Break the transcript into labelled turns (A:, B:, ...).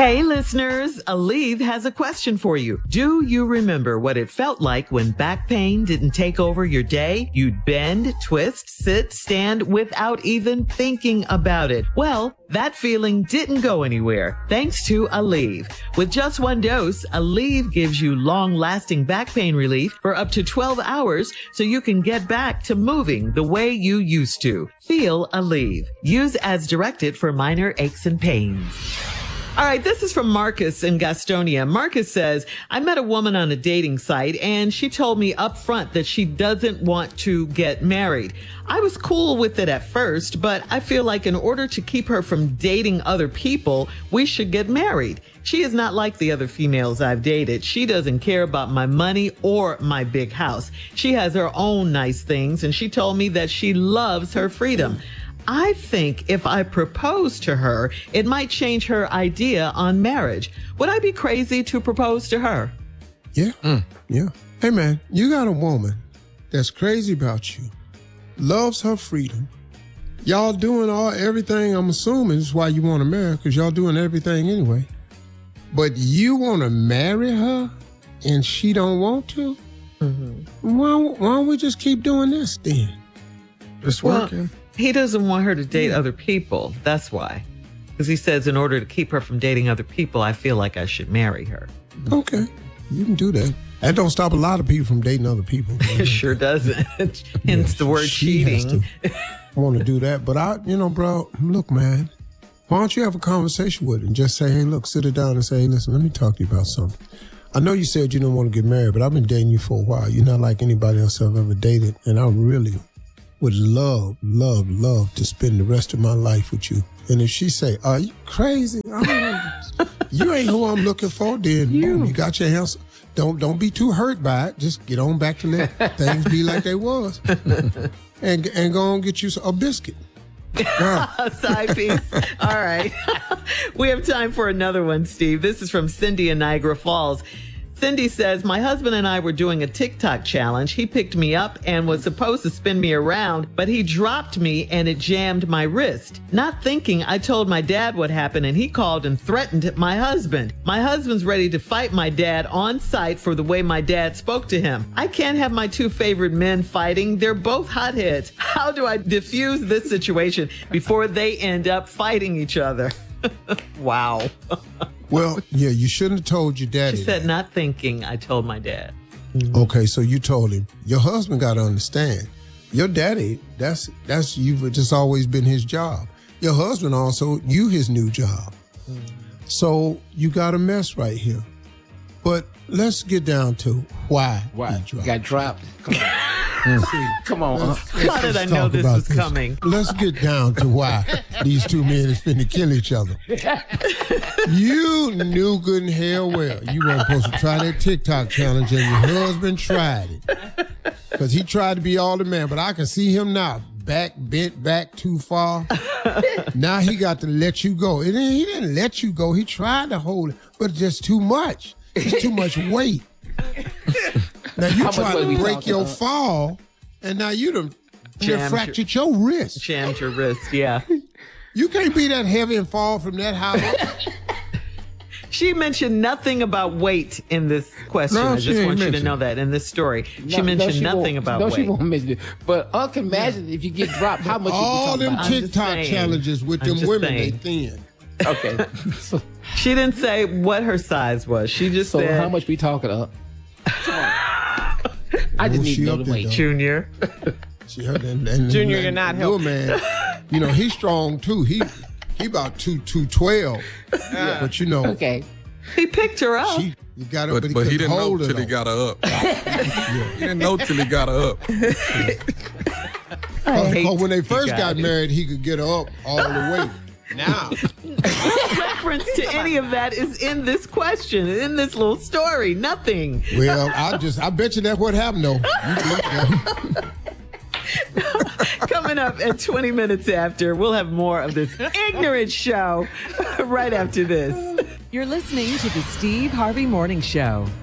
A: Hey listeners, Aleve has a question for you. Do you remember what it felt like when back pain didn't take over your day? You'd bend, twist, sit, stand without even thinking about it. Well, that feeling didn't go anywhere thanks to Aleve. With just one dose, Aleve gives you long-lasting back pain relief for up to 12 hours so you can get back to moving the way you used to. Feel Aleve. Use as directed for minor aches and pains. All right, this is from Marcus in Gastonia. Marcus says, I met a woman on a dating site and she told me up front that she doesn't want to get married. I was cool with it at first, but I feel like in order to keep her from dating other people, we should get married. She is not like the other females I've dated. She doesn't care about my money or my big house. She has her own nice things and she told me that she loves her freedom. I think if I propose to her, it might change her idea on marriage. Would I be crazy to propose to her?
B: Yeah. Yeah. Hey, man, you got a woman that's crazy about you, loves her freedom. Y'all doing everything, I'm assuming, is why you want to marry, because y'all doing everything anyway. But you want to marry her and she don't want to? Mm-hmm. Why don't we just keep doing this then?
C: It's working.
A: He doesn't want her to date other people. That's why. Because he says in order to keep her from dating other people, I feel like I should marry her.
B: Okay. You can do that. That don't stop a lot of people from dating other people.
A: It sure doesn't. Hence the word cheating.
B: I want to do that. But bro, look, man, why don't you have a conversation with her and just say, hey, look, sit her down and say, hey, listen, let me talk to you about something. I know you said you don't want to get married, but I've been dating you for a while. You're not like anybody else I've ever dated. And I really would love to spend the rest of my life with you. And if she say, are you crazy? You ain't who I'm looking for, then boom, you got your hands. Don't be too hurt by it. Just get on back to let things be like they was. and go and get you a biscuit.
A: A side piece. All right. We have time for another one, Steve. This is from Cindy in Niagara Falls. Cindy says, my husband and I were doing a TikTok challenge. He picked me up and was supposed to spin me around, but he dropped me and it jammed my wrist. Not thinking, I told my dad what happened and he called and threatened my husband. My husband's ready to fight my dad on site for the way my dad spoke to him. I can't have my two favorite men fighting. They're both hotheads. How do I diffuse this situation before they end up fighting each other? Wow.
B: Well, yeah, you shouldn't have told your daddy.
A: She said, not thinking, I told my dad.
B: Okay, so you told him. Your husband got to understand. Your daddy, that's you've just always been his job. Your husband also, you his new job. So you got a mess right here. But let's get down to why.
D: You got dropped. Come on. Come on.
A: How did I know this was coming?
B: Let's get down to why these two men is finna kill each other. You knew good and hell well you weren't supposed to try that TikTok challenge, and your husband tried it. Because he tried to be all the man, but I can see him now. Bent back too far. Now he got to let you go. He didn't let you go. He tried to hold it, but just too much. It's too much weight. Now you trying to break your fall, and now you done fractured your wrist.
A: Jammed your wrist, yeah.
B: You can't be that heavy and fall from that high.
A: She mentioned nothing about weight in this question.
B: No,
A: I just want you to know that in this story. She mentioned nothing about weight.
D: No, she won't mention it. But I can imagine if you get dropped, how much
B: all
D: you
B: them TikTok challenges with them women, they thin.
D: Okay.
A: She didn't say what her size was. She just said.
D: So how much we talking up? I just need to know the weight.
A: Junior.
D: Junior, you're not helping.
B: Man, he's strong too. He about 212. Yeah. But
D: Okay.
A: He picked her up.
C: But he didn't know till he got her up. He didn't know till he got her up.
B: When they first got married, he could get her up all the way. Now,
A: what reference to any of that is in this question, in this little story? Nothing.
B: Well, I bet you that's what happened, though.
A: Coming up at 20 minutes after, we'll have more of this ignorant show right after this.
E: You're listening to the Steve Harvey Morning Show.